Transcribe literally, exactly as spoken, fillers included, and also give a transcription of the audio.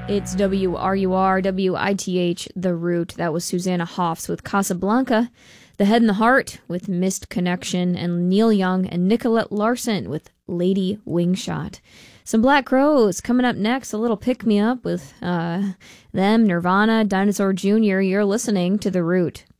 It's W R U R W I T H, The Root. That was Susanna Hoffs with Casablanca, The Head and the Heart with Missed Connection, and Neil Young and Nicolette Larson with Lady Wingshot. Some Black Crowes coming up next, a little pick-me-up with uh, them, Nirvana, Dinosaur Junior You're listening to The Root.